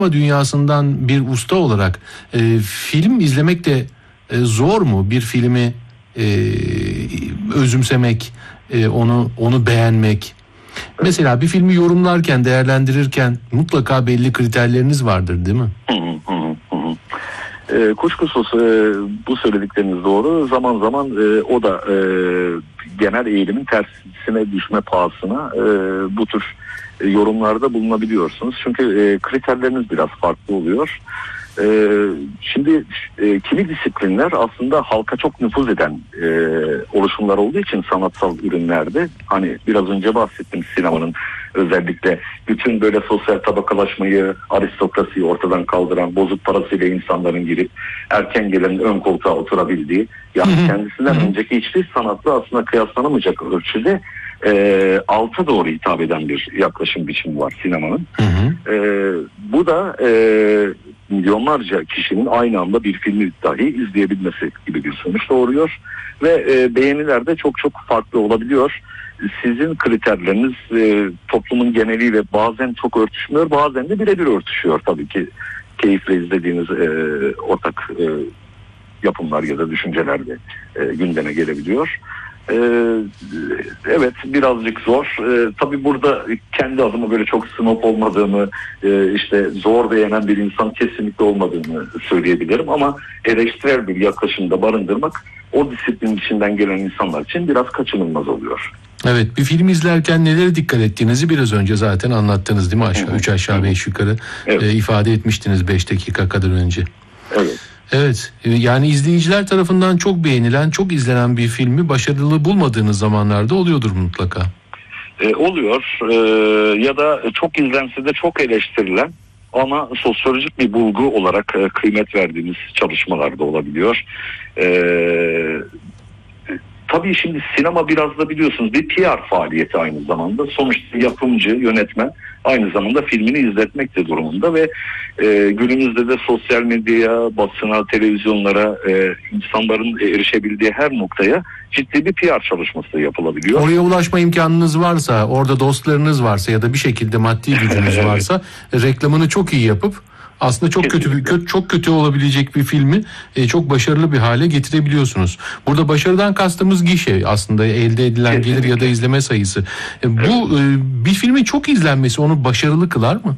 dünyasından bir usta olarak film izlemek de zor mu? Bir filmi özümsemek, onu beğenmek. Mesela bir filmi yorumlarken, değerlendirirken mutlaka belli kriterleriniz vardır, değil mi? Kuşkusuz bu söyledikleriniz doğru. Zaman zaman o da genel eğilimin tersine düşme pahasına bu tür yorumlarda bulunabiliyorsunuz. Çünkü kriterleriniz biraz farklı oluyor. Şimdi kimi disiplinler aslında halka çok nüfuz eden oluşumlar olduğu için sanatsal ürünlerde, hani biraz önce bahsettim, sinemanın özellikle bütün böyle sosyal tabakalaşmayı, aristokrasiyi ortadan kaldıran, bozuk parasıyla insanların girip erken gelenin ön koltuğa oturabildiği, yani kendisinden önceki hiçbir sanatla aslında kıyaslanamayacak ölçüde alta doğru hitap eden bir yaklaşım biçimi var sinemanın. Bu da milyonlarca kişinin aynı anda bir filmi dahi izleyebilmesi gibi bir sonuç doğuruyor ve beğeniler de çok çok farklı olabiliyor. Sizin kriterleriniz toplumun geneliyle bazen çok örtüşmüyor, bazen de birebir örtüşüyor tabii ki. Keyifle izlediğiniz ortak yapımlar ya da düşünceler de gündeme gelebiliyor. Evet, birazcık zor. Tabii burada kendi adıma böyle çok snob olmadığımı, işte zor beğenen bir insan kesinlikle olmadığını söyleyebilirim ama eleştirel bir yaklaşımda barındırmak o disiplin içinden gelen insanlar için biraz kaçınılmaz oluyor. Evet, bir film izlerken nelere dikkat ettiğinizi biraz önce zaten anlattınız, değil mi? 3 aşağı 5 yukarı ifade etmiştiniz 5 dakika kadar önce. Evet. Evet, yani izleyiciler tarafından çok beğenilen, çok izlenen bir filmi başarılı bulmadığınız zamanlarda oluyordur mutlaka. Oluyor ya da çok izlense de çok eleştirilen ama sosyolojik bir bulgu olarak kıymet verdiğimiz çalışmalar da olabiliyor. Tabii şimdi sinema biraz da biliyorsunuz bir PR faaliyeti aynı zamanda. Sonuçta yapımcı, yönetmen aynı zamanda filmini izletmek de durumunda ve günümüzde de sosyal medyaya, basına, televizyonlara, insanların erişebildiği her noktaya ciddi bir PR çalışması da yapılabiliyor. Oraya ulaşma imkanınız varsa, orada dostlarınız varsa ya da bir şekilde maddi gücünüz varsa reklamını çok iyi yapıp aslında çok kötü olabilecek bir filmi çok başarılı bir hale getirebiliyorsunuz. Burada başarıdan kastımız gişe, aslında elde edilen gelir ya da izleme sayısı. Bu bir filmin çok izlenmesi onu başarılı kılar mı?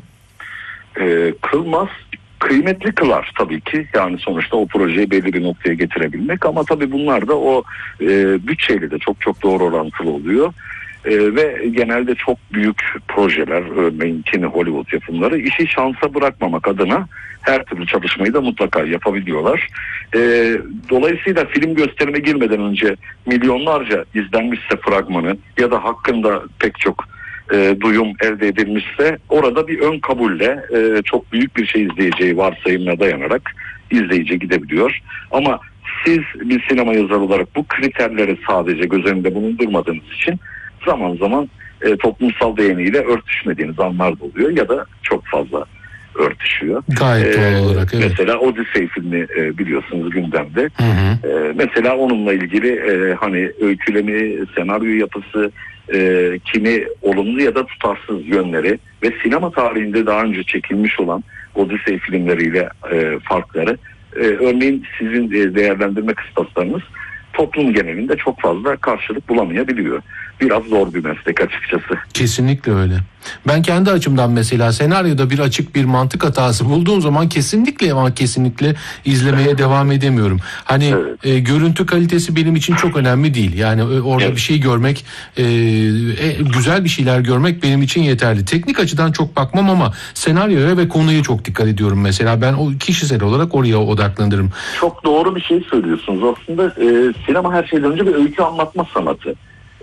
Kılmaz. Kıymetli kılar tabii ki. Yani sonuçta o projeyi belli bir noktaya getirebilmek ama tabii bunlar da o bütçeyle de çok çok doğru orantılı oluyor. Ve genelde çok büyük projeler, örneğin Kine Hollywood yapımları işi şansa bırakmamak adına her türlü çalışmayı da mutlaka yapabiliyorlar. Dolayısıyla film gösterime girmeden önce milyonlarca izlenmişse fragmanı ya da hakkında pek çok duyum elde edilmişse orada bir ön kabulle çok büyük bir şey izleyeceği varsayımına dayanarak izleyici gidebiliyor. Ama siz bir sinema yazarı olarak bu kriterleri sadece göz önünde bulundurmadığınız için zaman zaman toplumsal beğeniyle örtüşmediğiniz anlar da oluyor ya da çok fazla örtüşüyor. Gayet doğal olarak, evet. Mesela Odyssey filmi biliyorsunuz gündemde. Mesela onunla ilgili hani öykülemi, senaryo yapısı, kimi olumlu ya da tutarsız yönleri ve sinema tarihinde daha önce çekilmiş olan Odyssey filmleriyle farkları, örneğin sizin değerlendirme kıstaslarınız toplum genelinde çok fazla karşılık bulamayabiliyor. Biraz zor bir meslek açıkçası. Kesinlikle öyle. Ben kendi açımdan mesela senaryoda bir açık bir mantık hatası bulduğum zaman kesinlikle izlemeye devam edemiyorum. Hani görüntü kalitesi benim için çok önemli değil. Yani orada bir şey görmek, güzel bir şeyler görmek benim için yeterli. Teknik açıdan çok bakmam ama senaryoya ve konuya çok dikkat ediyorum mesela. Ben o kişisel olarak oraya odaklanırım. Çok doğru bir şey söylüyorsunuz. Aslında sinema her şeyden önce bir öykü anlatma sanatı.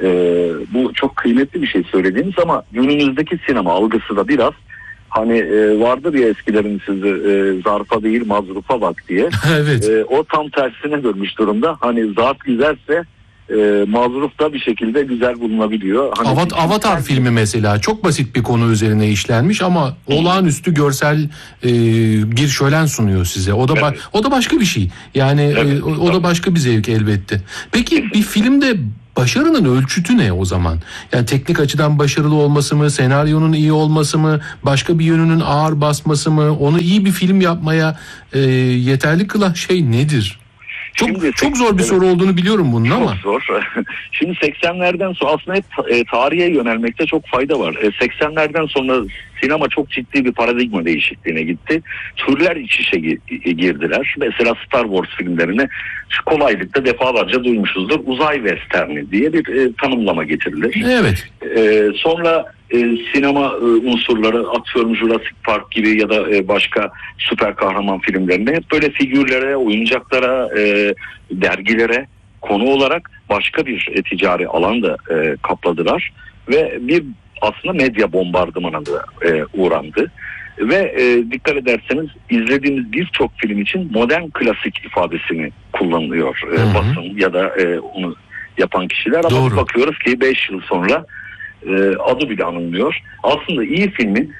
Bu çok kıymetli bir şey söylediğiniz ama günümüzdeki sinema algısı da biraz hani vardır ya eskilerin sözü, zarfa değil mazrufa bak diye. Evet. O tam tersine dönmüş durumda. Hani zarf güzelse mazruf da bir şekilde güzel bulunabiliyor. Hani Avatar filmi mesela çok basit bir konu üzerine işlenmiş ama olağanüstü görsel bir şölen sunuyor size. O da başka bir şey. Yani o da başka bir zevk elbette. Peki bir filmde Başarının ölçütü ne o zaman? Yani teknik açıdan başarılı olması mı, senaryonun iyi olması mı, başka bir yönünün ağır basması mı, onu iyi bir film yapmaya yeterli kılan şey nedir? Çok zor bir soru olduğunu biliyorum bunun ama. Çok zor. Şimdi 80'lerden sonra aslında hep tarihe yönelmekte çok fayda var. 80'lerden sonra sinema çok ciddi bir paradigma değişikliğine gitti. Türler iç içe girdiler. Mesela Star Wars filmlerine kolaylıkla defalarca duymuşuzdur. Uzay westerni diye bir tanımlama getirilir. Evet. Sonra sinema unsurları, atıyorum Jurassic Park gibi ya da başka süper kahraman filmlerinde hep böyle figürlere, oyuncaklara, dergilere konu olarak başka bir ticari alan da kapladılar ve bir aslında medya bombardımanına da uğrandı. Ve dikkat ederseniz izlediğimiz birçok film için modern klasik ifadesini kullanılıyor basın ya da onu yapan kişiler. Ama bakıyoruz ki 5 yıl sonra adı bile anılmıyor. Aslında iyi filmin